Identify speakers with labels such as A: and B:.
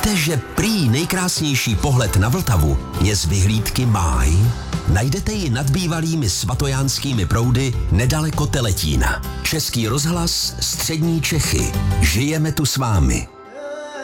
A: Víte, že prý nejkrásnější pohled na Vltavu je z vyhlídky Máj? Najdete ji nad bývalými svatojánskými proudy nedaleko Teletína. Český rozhlas, Střední Čechy. Žijeme tu s vámi.